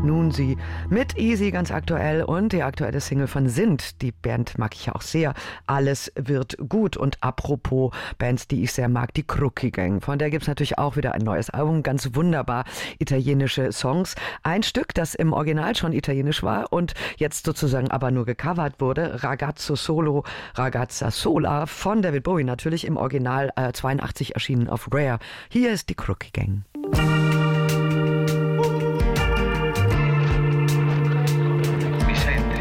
Nun sie mit Easy ganz aktuell und die aktuelle Single von Sind. Die Band mag ich ja auch sehr. Alles wird gut. Und apropos Bands, die ich sehr mag, die Crookie Gang. Von der gibt's natürlich auch wieder ein neues Album. Ganz wunderbar italienische Songs. Ein Stück, das im Original schon italienisch war und jetzt sozusagen aber nur gecovert wurde. Ragazzo Solo, Ragazza Sola von David Bowie natürlich im Original 82 erschienen auf Rare. Hier ist die Crookie Gang.